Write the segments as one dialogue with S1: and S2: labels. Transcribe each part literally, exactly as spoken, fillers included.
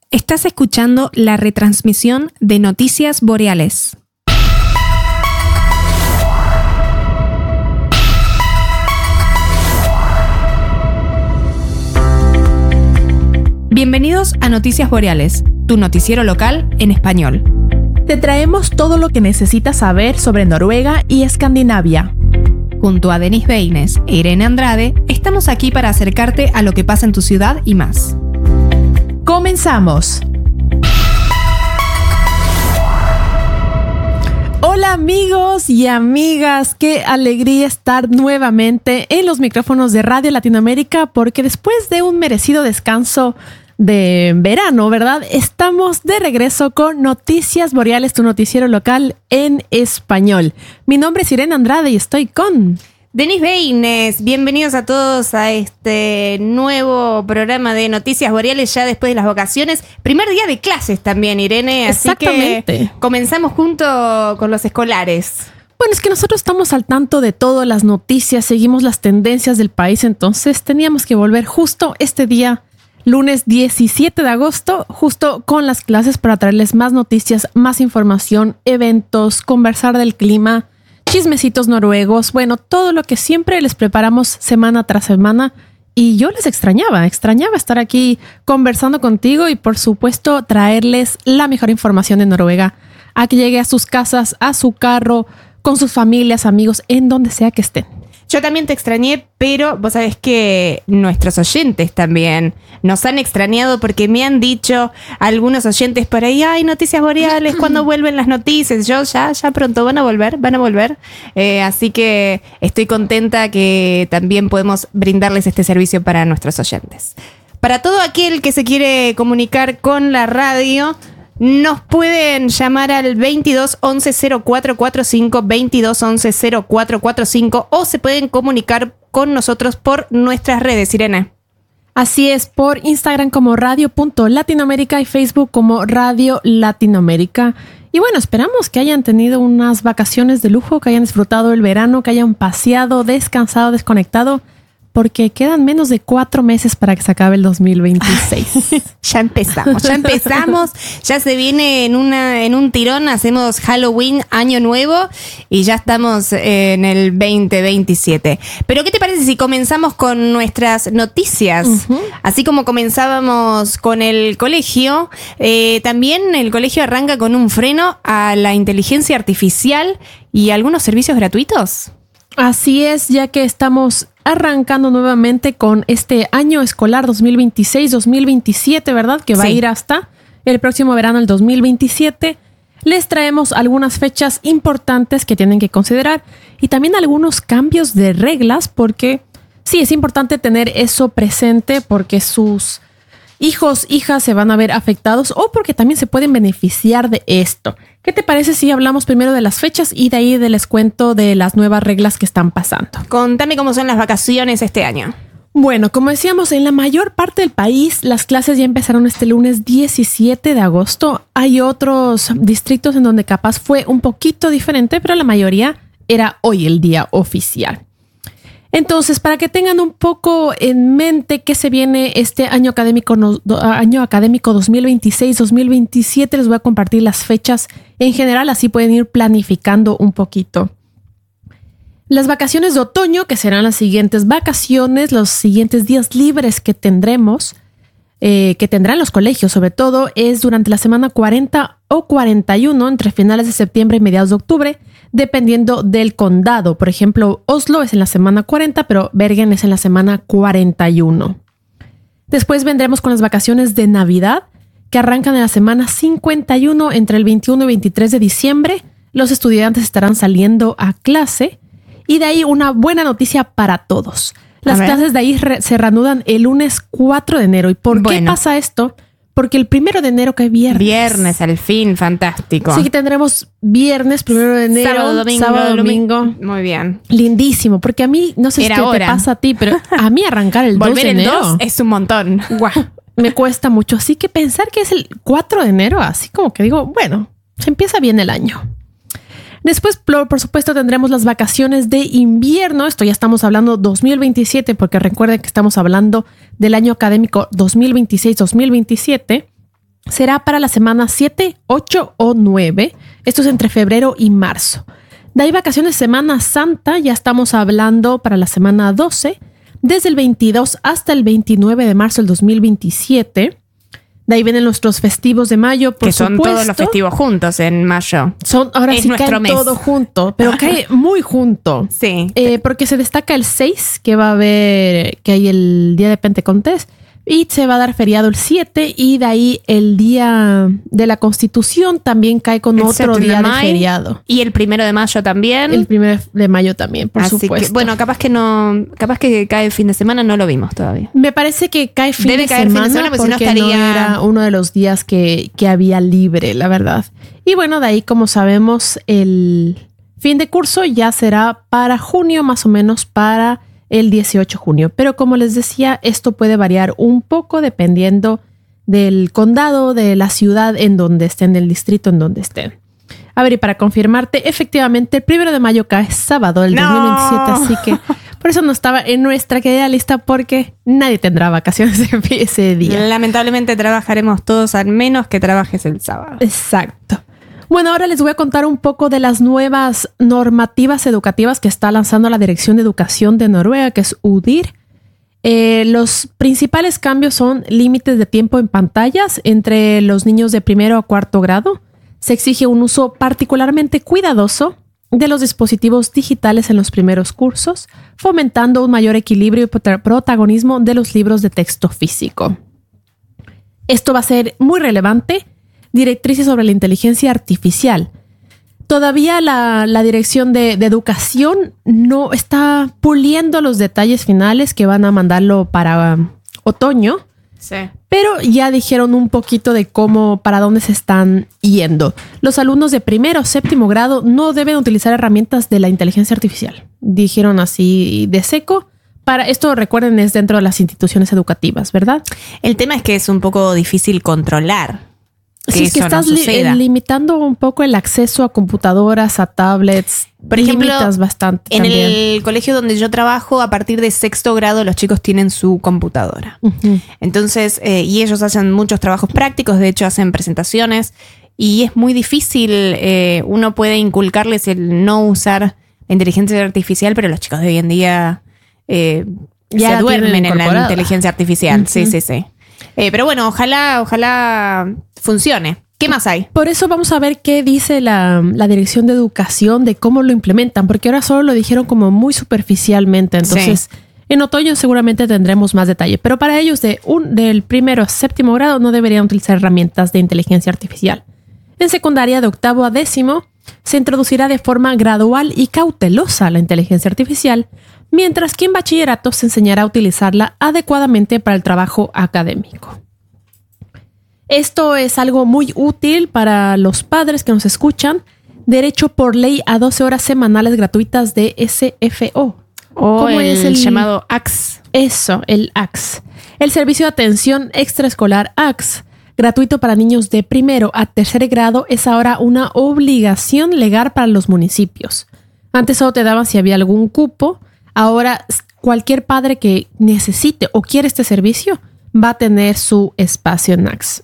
S1: Estás escuchando la retransmisión de Noticias Boreales. Bienvenidos a Noticias Boreales, tu noticiero local en español.
S2: Te traemos todo lo que necesitas saber sobre Noruega y Escandinavia.
S1: Junto a Denis Beines e Irene Andrade, estamos aquí para acercarte a lo que pasa en tu ciudad y más.
S2: ¡Comenzamos! Hola amigos y amigas, qué alegría estar nuevamente en los micrófonos de Radio Latinoamérica, porque después de un merecido descanso de verano, ¿verdad? Estamos de regreso con Noticias Boreales, tu noticiero local en español. Mi nombre es Irene Andrade y estoy con...
S3: Denis Beines. Bienvenidos a todos a este nuevo programa de Noticias Boreales ya después de las vacaciones. Primer día de clases también, Irene. Así que comenzamos junto con los escolares.
S2: Bueno, es que nosotros estamos al tanto de todas las noticias, seguimos las tendencias del país, entonces teníamos que volver justo este día, lunes diecisiete de agosto, justo con las clases para traerles más noticias, más información, eventos, conversar del clima, chismecitos noruegos, bueno, todo lo que siempre les preparamos semana tras semana. Y yo les extrañaba, extrañaba estar aquí conversando contigo y por supuesto traerles la mejor información de Noruega a que llegue a sus casas, a su carro, con sus familias, amigos, en donde sea que estén.
S3: Yo también te extrañé, pero vos sabés que nuestros oyentes también nos han extrañado porque me han dicho algunos oyentes por ahí, ay, Noticias Boreales, ¿cuándo vuelven las noticias? Yo ya, ya pronto van a volver, van a volver. Eh, así que estoy contenta que también podemos brindarles este servicio para nuestros oyentes. Para todo aquel que se quiere comunicar con la radio, nos pueden llamar al veintidós once cero cuatro cuatro cinco, veintidós once cero cuatro cuatro cinco o se pueden comunicar con nosotros por nuestras redes, Irene.
S2: Así es, por Instagram como radio punto latinoamérica y Facebook como Radio Latinoamérica. Y bueno, esperamos que hayan tenido unas vacaciones de lujo, que hayan disfrutado el verano, que hayan paseado, descansado, desconectado, porque quedan menos de cuatro meses para que se acabe el dos mil veintiséis.
S3: Ya empezamos, ya empezamos, ya se viene en una en un tirón, hacemos Halloween, Año Nuevo y ya estamos en el veinte veintisiete. Pero ¿qué te parece si comenzamos con nuestras noticias? Uh-huh. Así como comenzábamos con el colegio, eh, también el colegio arranca con un freno a la inteligencia artificial y algunos servicios gratuitos.
S2: Así es, ya que estamos arrancando nuevamente con este año escolar dos mil veintiséis dos mil veintisiete, ¿verdad? Que va sí. a ir hasta el próximo verano, el dos mil veintisiete. Les traemos algunas fechas importantes que tienen que considerar y también algunos cambios de reglas, porque sí, es importante tener eso presente porque sus hijos, hijas se van a ver afectados o porque también se pueden beneficiar de esto. ¿Qué te parece si hablamos primero de las fechas y de ahí les cuento de las nuevas reglas que están pasando?
S3: Contame cómo son las vacaciones este año.
S2: Bueno, como decíamos, en la mayor parte del país las clases ya empezaron este lunes diecisiete de agosto. Hay otros distritos en donde capaz fue un poquito diferente, pero la mayoría era hoy el día oficial. Entonces, para que tengan un poco en mente qué se viene este año académico, no, do, año académico dos mil veintiséis dos mil veintisiete, les voy a compartir las fechas en general, así pueden ir planificando un poquito. Las vacaciones de otoño, que serán las siguientes vacaciones, los siguientes días libres que tendremos, eh, que tendrán los colegios, sobre todo, es durante la semana cuarenta o cuarenta y uno, entre finales de septiembre y mediados de octubre, dependiendo del condado. Por ejemplo, Oslo es en la semana cuarenta, pero Bergen es en la semana cuarenta y uno. Después vendremos con las vacaciones de Navidad, que arrancan en la semana cincuenta y uno, entre el veintiuno y veintitrés de diciembre. Los estudiantes estarán saliendo a clase. Y de ahí una buena noticia para todos. Las clases de ahí re- se reanudan el lunes cuatro de enero. ¿Y por bueno. qué pasa esto? Porque el primero de enero cae viernes.
S3: Viernes, al fin, fantástico.
S2: Sí, que tendremos viernes, primero de enero,
S3: sábado, domingo.
S2: Sábado, domingo.
S3: Muy bien.
S2: Lindísimo, porque a mí, no sé si te pasa a ti, pero a mí arrancar el dos de enero.
S3: Volver el dos es un montón.
S2: Guau, me cuesta mucho. Así que pensar que es el cuatro de enero, así como que digo, bueno, se empieza bien el año. Después, por supuesto, tendremos las vacaciones de invierno. Esto ya estamos hablando dos mil veintisiete, porque recuerden que estamos hablando del año académico dos mil veintiséis dos mil veintisiete. será para la semana siete, ocho o nueve. Esto es entre febrero y marzo. De ahí vacaciones Semana Santa, ya estamos hablando para la semana doce, desde el veintidós hasta el veintinueve de marzo del dos mil veintisiete. De ahí vienen nuestros festivos de mayo, por
S3: que son
S2: supuesto.
S3: Todos los festivos juntos en mayo.
S2: Son, ahora
S3: es
S2: sí cae
S3: mes.
S2: todo junto, pero cae muy junto.
S3: Sí.
S2: Eh, porque se destaca el seis, que va a haber, que hay el día de Pentecostés, y se va a dar feriado el siete, y de ahí el día de la Constitución también cae con
S3: El
S2: otro
S3: siete
S2: día de,
S3: de mayo,
S2: feriado.
S3: Y el primero de mayo también.
S2: El primero de mayo también, por
S3: Así
S2: supuesto.
S3: que, bueno, capaz que no, capaz que cae el fin de semana, no lo vimos todavía.
S2: Me parece que cae fin,
S3: Debe
S2: de,
S3: caer fin de
S2: semana
S3: semana, porque si no
S2: porque
S3: estaría-
S2: no era uno de los días que, que había libre, la verdad. Y bueno, de ahí, como sabemos, el fin de curso ya será para junio, más o menos para el dieciocho de junio. Pero como les decía, esto puede variar un poco dependiendo del condado, de la ciudad en donde estén, del distrito en donde estén. A ver, y para confirmarte, efectivamente, el primero de mayo cae sábado del
S3: No.
S2: dos mil veintisiete, así que por eso no estaba en nuestra querida lista, porque nadie tendrá vacaciones ese día.
S3: Lamentablemente trabajaremos todos, al menos que trabajes el sábado.
S2: Exacto. Bueno, ahora les voy a contar un poco de las nuevas normativas educativas que está lanzando la Dirección de Educación de Noruega, que es U D I R. Eh, los principales cambios son límites de tiempo en pantallas entre los niños de primero a cuarto grado. Se exige un uso particularmente cuidadoso de los dispositivos digitales en los primeros cursos, fomentando un mayor equilibrio y prota- protagonismo de los libros de texto físico. Esto va a ser muy relevante. Directrices sobre la inteligencia artificial. Todavía la, la Dirección de, de Educación no está puliendo los detalles finales, que van a mandarlo para um, otoño,
S3: Sí.
S2: pero ya dijeron un poquito de cómo, para dónde se están yendo. Los alumnos de primero o séptimo grado no deben utilizar herramientas de la inteligencia artificial. Dijeron así de seco. Para esto, recuerden, es dentro de las instituciones educativas, ¿verdad?
S3: El tema es que es un poco difícil controlar. Que
S2: Si es que
S3: eso no
S2: estás li-
S3: suceda.
S2: limitando un poco el acceso a computadoras, a tablets,
S3: Por ejemplo,
S2: limitas bastante
S3: En
S2: también.
S3: el colegio donde yo trabajo, a partir de sexto grado, los chicos tienen su computadora.
S2: Ujú.
S3: Entonces, eh, y ellos hacen muchos trabajos prácticos, de hecho hacen presentaciones, y es muy difícil, eh, uno puede inculcarles el no usar la inteligencia artificial, pero los chicos de hoy en día eh,
S2: Ya
S3: se duermen
S2: tienen
S3: en la
S2: incorporada.
S3: inteligencia artificial. Sí,
S2: Ujú.
S3: sí, sí. Eh, pero bueno, ojalá, ojalá funcione. ¿Qué más hay?
S2: Por eso vamos a ver qué dice la, la Dirección de Educación de cómo lo implementan, porque ahora solo lo dijeron como muy superficialmente. Entonces, en otoño seguramente tendremos más detalle. Pero para ellos de un, del primero a séptimo grado no deberían utilizar herramientas de inteligencia artificial. En secundaria, de octavo a décimo, se introducirá de forma gradual y cautelosa la inteligencia artificial, mientras que en bachillerato se enseñará a utilizarla adecuadamente para el trabajo académico. Esto es algo muy útil para los padres que nos escuchan. Derecho por ley a doce horas semanales gratuitas de S F O.
S3: O
S2: ¿Cómo
S3: el,
S2: es el-
S3: llamado A X.
S2: Eso, el A X. El Servicio de Atención Extraescolar A X, gratuito para niños de primero a tercer grado, es ahora una obligación legal para los municipios. Antes solo te daban si había algún cupo. Ahora cualquier padre que necesite o quiera este servicio va a tener su espacio en A X.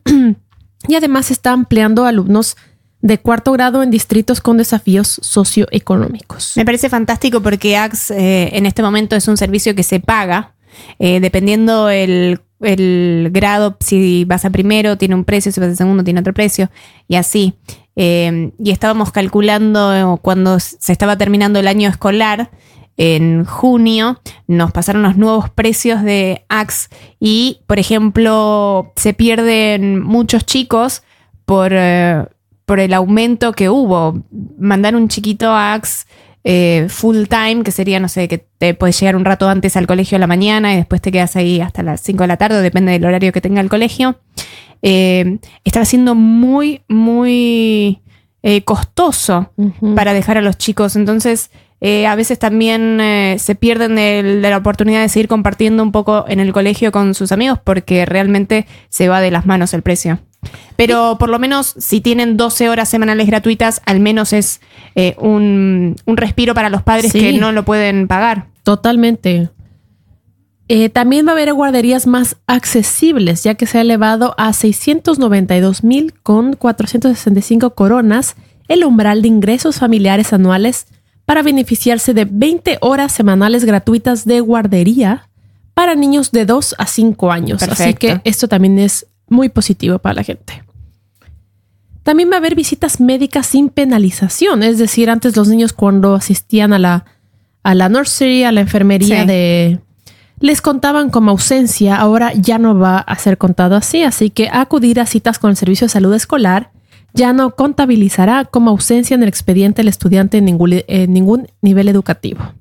S2: Y además se está ampliando alumnos de cuarto grado en distritos con desafíos socioeconómicos.
S3: Me parece fantástico porque A X eh, en este momento es un servicio que se paga, eh, dependiendo el, el grado, si vas a primero tiene un precio, si vas a segundo tiene otro precio, y así. Eh, y estábamos calculando cuando se estaba terminando el año escolar, en junio, nos pasaron los nuevos precios de A X y, por ejemplo, se pierden muchos chicos por... Eh, por el aumento que hubo. Mandar un chiquito a A X eh, full time, que sería, no sé, que te puedes llegar un rato antes al colegio a la mañana y después te quedas ahí hasta las cinco de la tarde, depende del horario que tenga el colegio. Eh, estaba siendo muy, muy eh, costoso
S2: Ujú.
S3: para dejar a los chicos. Entonces, eh, a veces también eh, se pierden del- de la oportunidad de seguir compartiendo un poco en el colegio con sus amigos porque realmente se va de las manos el precio. Pero por lo menos si tienen doce horas semanales gratuitas, al menos es eh, un, un respiro para los padres
S2: Sí.
S3: que no lo pueden pagar.
S2: Totalmente. Eh, también va a haber guarderías más accesibles, ya que se ha elevado a seiscientos noventa y dos mil con cuatrocientos sesenta y cinco coronas el umbral de ingresos familiares anuales para beneficiarse de veinte horas semanales gratuitas de guardería para niños de dos a cinco años.
S3: Perfecto.
S2: Así que esto también es muy positivo para la gente. También va a haber visitas médicas sin penalización. Es decir, antes los niños cuando asistían a la, a la nursery, a la enfermería,
S3: Sí.
S2: de les contaban como ausencia. Ahora ya no va a ser contado así. Así que acudir a citas con el Servicio de Salud Escolar ya no contabilizará como ausencia en el expediente del estudiante en ningún, en ningún nivel educativo.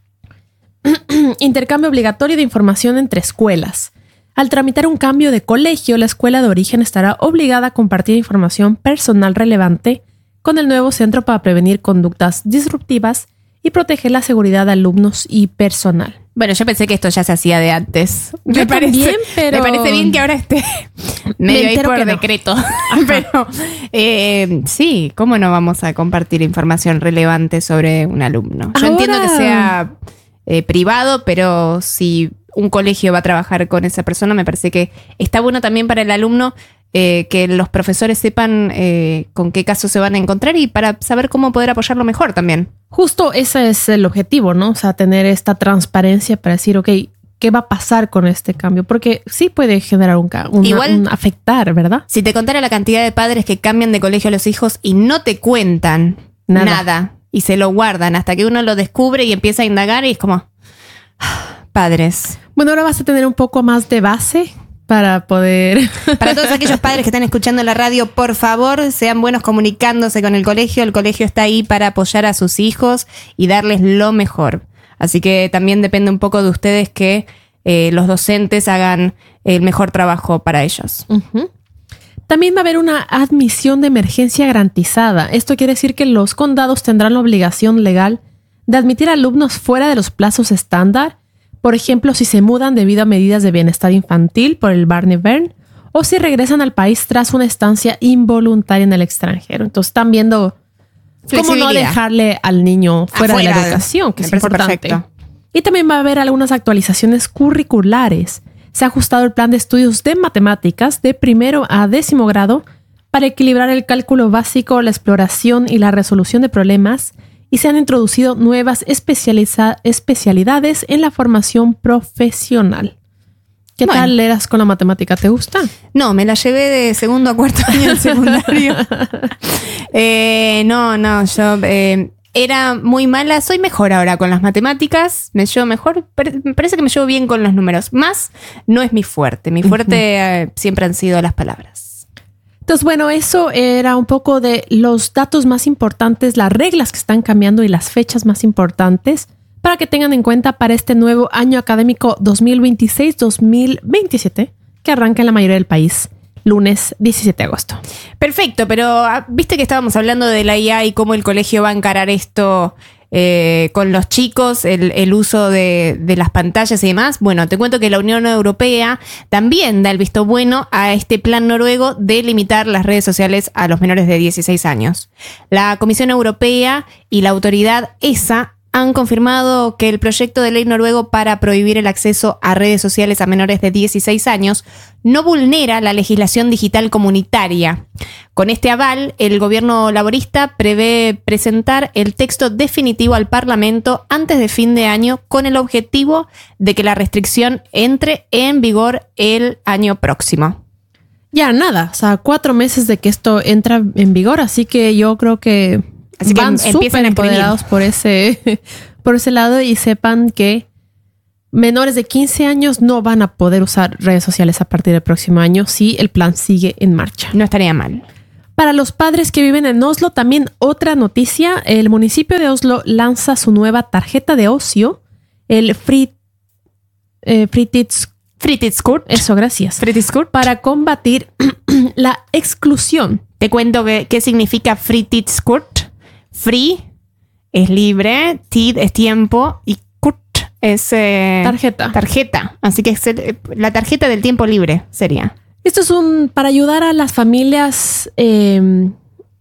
S2: Intercambio obligatorio de información entre escuelas. Al tramitar un cambio de colegio, la escuela de origen estará obligada a compartir información personal relevante con el nuevo centro para prevenir conductas disruptivas y proteger la seguridad de alumnos y personal.
S3: Bueno, yo pensé que esto ya se hacía de antes.
S2: Yo
S3: me parece,
S2: también, pero-
S3: Me parece bien que ahora esté medio ahí
S2: entero
S3: por
S2: que no.
S3: decreto. Pero eh, sí, ¿cómo no vamos a compartir información relevante sobre un alumno? Yo
S2: Ahora-
S3: entiendo que sea eh, privado, pero si un colegio va a trabajar con esa persona, me parece que está bueno también para el alumno eh, que los profesores sepan eh, con qué casos se van a encontrar y para saber cómo poder apoyarlo mejor también.
S2: Justo ese es el objetivo, ¿no? O sea, tener esta transparencia para decir, ok, ¿qué va a pasar con este cambio? Porque sí puede generar un, ca- una-
S3: Igual-
S2: un afectar, ¿verdad?
S3: Si te contara la cantidad de padres que cambian de colegio a los hijos y no te cuentan
S2: Nada.
S3: nada, y se lo guardan hasta que uno lo descubre y empieza a indagar y es como, ah, padres.
S2: Bueno, ahora vas a tener un poco más de base para poder...
S3: Para todos aquellos padres que están escuchando la radio, por favor, sean buenos comunicándose con el colegio. El colegio está ahí para apoyar a sus hijos y darles lo mejor. Así que también depende un poco de ustedes que eh, los docentes hagan el mejor trabajo para ellos.
S2: Ujú. También va a haber una admisión de emergencia garantizada. Esto quiere decir que los condados tendrán la obligación legal de admitir alumnos fuera de los plazos estándar, por ejemplo, si se mudan debido a medidas de bienestar infantil por el Barnevern o si regresan al país tras una estancia involuntaria en el extranjero. Entonces están viendo cómo no
S3: Flexibilidad.
S2: dejarle al niño fuera de la
S3: Afuera.
S2: educación, que
S3: Me
S2: es
S3: parece
S2: importante.
S3: perfecto.
S2: Y también va a haber algunas actualizaciones curriculares. Se ha ajustado el plan de estudios de matemáticas de primero a décimo grado para equilibrar el cálculo básico, la exploración y la resolución de problemas, y se han introducido nuevas especializa- especialidades en la formación profesional. ¿Qué
S3: Bueno.
S2: tal eras con la matemática? ¿Te gusta?
S3: No, me la llevé de segundo a cuarto año del secundario. Eh, no, no, yo eh, era muy mala. Soy mejor ahora con las matemáticas. Me llevo mejor. Pare- Me parece que me llevo bien con los números. Más no es mi fuerte. Mi fuerte eh, siempre han sido las palabras.
S2: Entonces, bueno, eso era un poco de los datos más importantes, las reglas que están cambiando y las fechas más importantes para que tengan en cuenta para este nuevo año académico dos mil veintiséis dos mil veintisiete que arranca en la mayoría del país lunes diecisiete de agosto.
S3: Perfecto, pero ah, viste que estábamos hablando de la I A y cómo el colegio va a encarar esto eh, con los chicos, el, el uso de, de las pantallas y demás. Bueno, te cuento que la Unión Europea también da el visto bueno a este plan noruego de limitar las redes sociales a los menores de dieciséis años. La Comisión Europea y la autoridad E S A han confirmado que el proyecto de ley noruego para prohibir el acceso a redes sociales a menores de dieciséis años no vulnera la legislación digital comunitaria. Con este aval, el gobierno laborista prevé presentar el texto definitivo al Parlamento antes de fin de año con el objetivo de que la restricción entre en vigor el año próximo.
S2: Ya nada, o sea, cuatro meses de que esto entra en vigor, así que yo creo que
S3: Así que
S2: van
S3: em- empiecen
S2: súper
S3: a escribir.
S2: empoderados por ese, por ese lado y sepan que menores de quince años no van a poder usar redes sociales a partir del próximo año si el plan sigue en marcha.
S3: No estaría mal.
S2: Para los padres que viven en Oslo, también otra noticia. El municipio de Oslo lanza su nueva tarjeta de ocio, el Fri, eh, Fritids.
S3: Fritidskort.
S2: Eso, gracias.
S3: Fritidskort.
S2: Para combatir la exclusión.
S3: Te cuento que- qué significa Fritidskort. Free es libre, tid es tiempo y kurt es eh,
S2: Tarjeta.
S3: tarjeta. Así que es el- la tarjeta del tiempo libre sería.
S2: Esto es un para ayudar a las familias eh,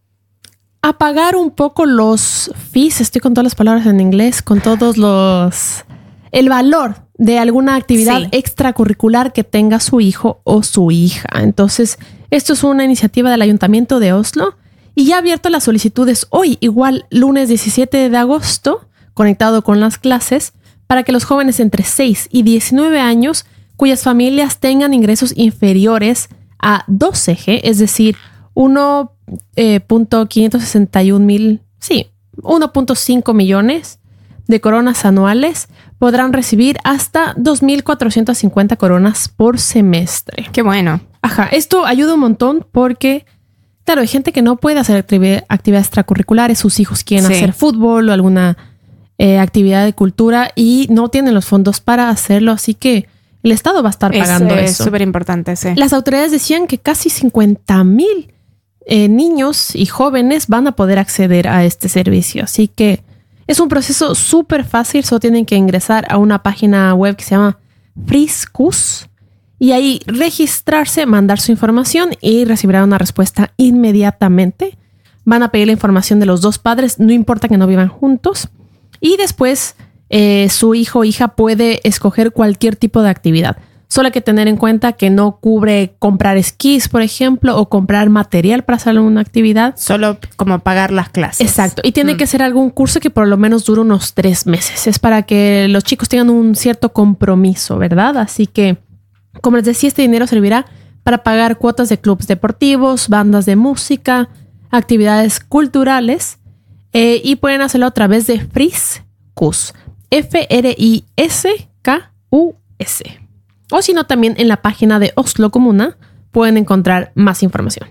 S2: a pagar un poco los fees. Estoy con todas las palabras en inglés, con todos los... El valor de alguna actividad
S3: Sí.
S2: extracurricular que tenga su hijo o su hija. Entonces, esto es una iniciativa del Ayuntamiento de Oslo y ya ha abierto las solicitudes hoy, igual lunes diecisiete de agosto, conectado con las clases, para que los jóvenes entre seis y diecinueve años cuyas familias tengan ingresos inferiores a doce G, es decir, uno punto quinientos sesenta y un mil, sí, uno punto cinco millones de coronas anuales, podrán recibir hasta dos mil cuatrocientas cincuenta coronas por semestre.
S3: Qué bueno.
S2: Ajá, esto ayuda un montón porque, claro, hay gente que no puede hacer activi- actividades extracurriculares, sus hijos quieren
S3: Sí.
S2: hacer fútbol o alguna eh, actividad de cultura y no tienen los fondos para hacerlo, así que el Estado va a estar pagando
S3: es,
S2: eso.
S3: Es súper importante, sí.
S2: Las autoridades decían que casi cincuenta mil eh, niños y jóvenes van a poder acceder a este servicio. Así que es un proceso súper fácil. Solo tienen que ingresar a una página web que se llama Friskus y ahí registrarse, mandar su información y recibirán una respuesta inmediatamente. Van a pedir la información de los dos padres, no importa que no vivan juntos. Y después eh, su hijo o hija puede escoger cualquier tipo de actividad. Solo hay que tener en cuenta que no cubre comprar esquís, por ejemplo, o comprar material para hacer una actividad.
S3: Solo como pagar las clases.
S2: Exacto. Y tiene
S3: Mm.
S2: que ser algún curso que por lo menos dure unos tres meses. Es para que los chicos tengan un cierto compromiso, ¿verdad? Así que, como les decía, este dinero servirá para pagar cuotas de clubes deportivos, bandas de música, actividades culturales, eh, y pueden hacerlo a través de Friskus. F R I S K U S. O si no, también en la página de Oslo Comuna pueden encontrar más información.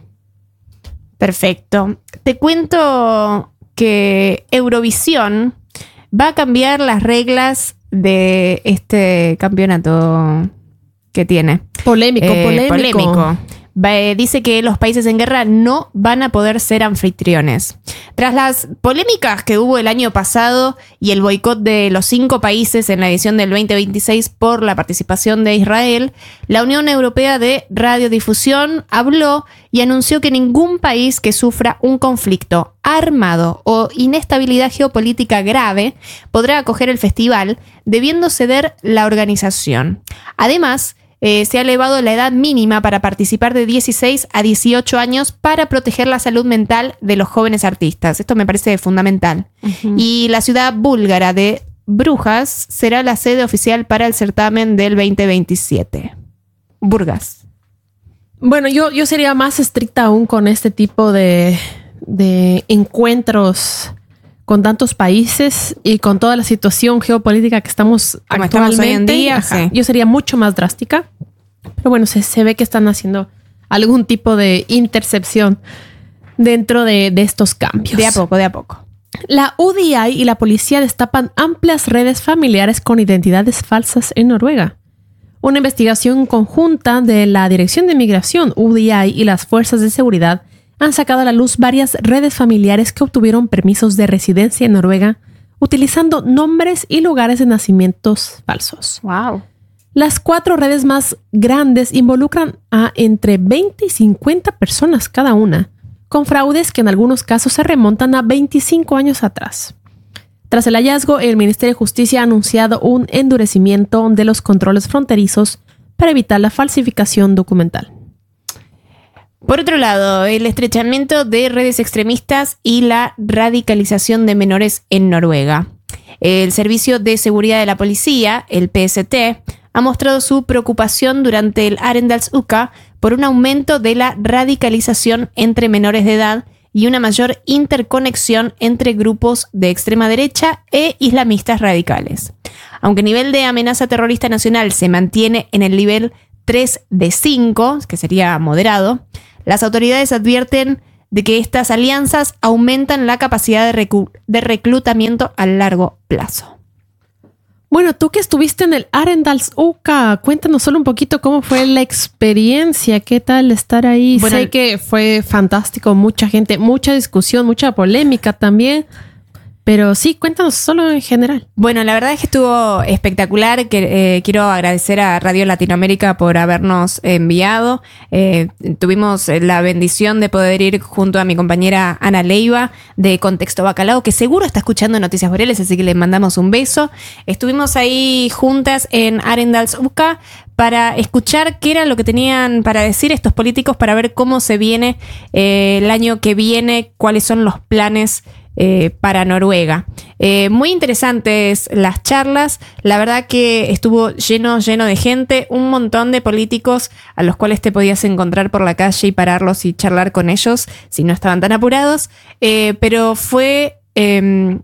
S3: Perfecto. Te cuento que Eurovisión va a cambiar las reglas de este campeonato que tiene.
S2: Polémico,
S3: Eh,
S2: polémico.
S3: polémico. Va- eh, dice que los países en guerra no van a poder ser anfitriones. Tras las polémicas que hubo el año pasado y el boicot de los cinco países en la edición del veinte veintiséis por la participación de Israel, la Unión Europea de Radiodifusión habló y anunció que ningún país que sufra un conflicto armado o inestabilidad geopolítica grave podrá acoger el festival, debiendo ceder la organización. Además, Eh, se ha elevado la edad mínima para participar de dieciséis a dieciocho años para proteger la salud mental de los jóvenes artistas. Esto me parece fundamental.
S2: Ujú.
S3: Y la ciudad búlgara de Brujas será la sede oficial para el certamen del veinte veintisiete. Burgas.
S2: Bueno, yo, yo sería más estricta aún con este tipo de, de encuentros con tantos países y con toda la situación geopolítica que estamos
S3: Como estamos
S2: actualmente.
S3: hoy en día,
S2: Ajá.
S3: sí.
S2: Yo sería mucho más drástica. Pero bueno, se, se ve que están haciendo algún tipo de intercepción dentro de, de estos cambios.
S3: De a poco, de a poco.
S2: La U D I y la policía destapan amplias redes familiares con identidades falsas en Noruega. Una investigación conjunta de la Dirección de Migración, U D I y las fuerzas de seguridad han sacado a la luz varias redes familiares que obtuvieron permisos de residencia en Noruega utilizando nombres y lugares de nacimientos falsos.
S3: Wow.
S2: Las cuatro redes más grandes involucran a entre veinte y cincuenta personas cada una, con fraudes que en algunos casos se remontan a veinticinco años atrás. Tras el hallazgo, el Ministerio de Justicia ha anunciado un endurecimiento de los controles fronterizos para evitar la falsificación documental.
S3: Por otro lado, el estrechamiento de redes extremistas y la radicalización de menores en Noruega. El Servicio de Seguridad de la Policía, el P S T, ha mostrado su preocupación durante el Arendalsuka por un aumento de la radicalización entre menores de edad y una mayor interconexión entre grupos de extrema derecha e islamistas radicales. Aunque el nivel de amenaza terrorista nacional se mantiene en el nivel tres de cinco, que sería moderado, las autoridades advierten de que estas alianzas aumentan la capacidad de, recu- de reclutamiento a largo plazo.
S2: Bueno, tú que estuviste en el Arendalsuka, cuéntanos solo un poquito cómo fue la experiencia, qué tal estar ahí.
S3: Bueno,
S2: sé que fue fantástico, mucha gente, mucha discusión, mucha polémica también. Pero sí, cuéntanos solo en general.
S3: Bueno, la verdad es que estuvo espectacular. Que, eh, quiero agradecer a Radio Latinoamérica por habernos enviado. Eh, tuvimos la bendición de poder ir junto a mi compañera Ana Leiva de Contexto Bacalao, que seguro está escuchando Noticias Boreales, así que le mandamos un beso. Estuvimos ahí juntas en Arendalsuka para escuchar qué era lo que tenían para decir estos políticos, para ver cómo se viene eh, el año que viene, cuáles son los planes Eh, para Noruega. Eh, muy interesantes las charlas, la verdad que estuvo lleno, lleno de gente, un montón de políticos a los cuales te podías encontrar por la calle y pararlos y charlar con ellos si no estaban tan apurados, eh, pero fue eh,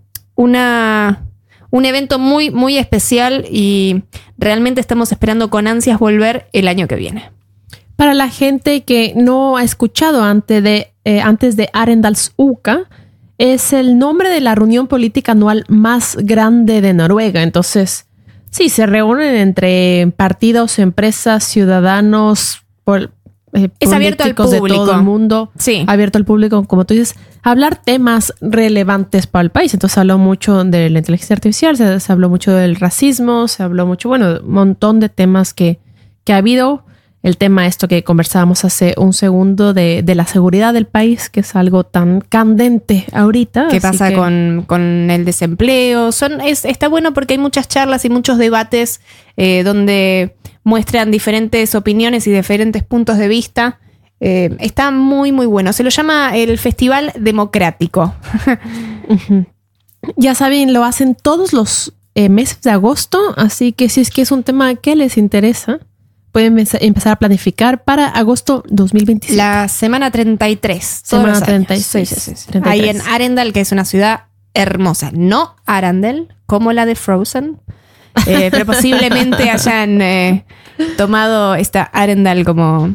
S3: una, un evento muy, muy especial y realmente estamos esperando con ansias volver el año que viene.
S2: Para la gente que no ha escuchado antes de, eh, antes de Arendalsuka, es el nombre de la reunión política anual más grande de Noruega. Entonces, sí, se reúnen entre partidos, empresas, ciudadanos, por, eh,
S3: es abierto al
S2: políticos
S3: público.
S2: de todo el mundo.
S3: Sí.
S2: Abierto al público, como tú dices, hablar temas relevantes para el país. Entonces, se habló mucho de la inteligencia artificial, se, se habló mucho del racismo, se habló mucho, bueno, un montón de temas que, que ha habido. El tema esto que conversábamos hace un segundo de, de la seguridad del país, que es algo tan candente ahorita.
S3: ¿Qué pasa
S2: que...
S3: con, con el desempleo? Son, es, está bueno porque hay muchas charlas y muchos debates eh, donde muestran diferentes opiniones y diferentes puntos de vista. Eh, está muy, muy bueno. Se lo llama el Festival Democrático.
S2: Uh-huh. Ya saben, lo hacen todos los eh, meses de agosto, así que si es que es un tema que les interesa, pueden empezar a planificar para agosto dos mil veinticinco.
S3: La semana treinta y tres.
S2: Semana treinta y seis.
S3: Sí, sí, sí. Ahí en Arendal, que es una ciudad hermosa. No Arendal, como la de Frozen. Eh, pero posiblemente hayan eh, tomado esta Arendal como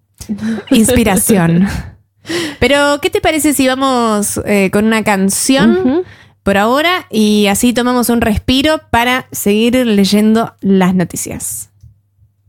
S3: inspiración. Pero, ¿qué te parece si vamos eh, con una canción uh-huh. por ahora? Y así tomamos un respiro para seguir leyendo las noticias.